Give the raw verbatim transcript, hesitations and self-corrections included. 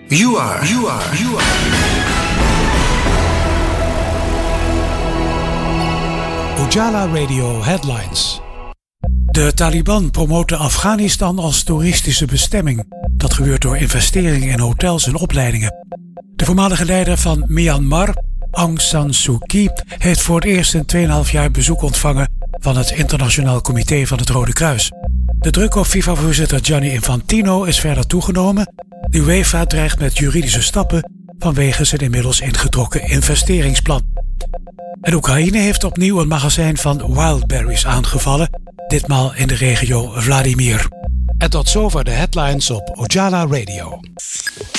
You are, you are, you are. Ujala Radio Headlines. De Taliban promoten Afghanistan als toeristische bestemming. Dat gebeurt door investeringen in hotels en opleidingen. De voormalige leider van Myanmar, Aung San Suu Kyi, heeft voor het eerst in twee komma vijf jaar bezoek ontvangen van het Internationaal Comité van het Rode Kruis. De druk op FIFA-voorzitter Gianni Infantino is verder toegenomen. De UEFA dreigt met juridische stappen vanwege zijn inmiddels ingetrokken investeringsplan. En Oekraïne heeft opnieuw een magazijn van wildberries aangevallen, ditmaal in de regio Vladimir. En tot zover de headlines op Ujala Radio.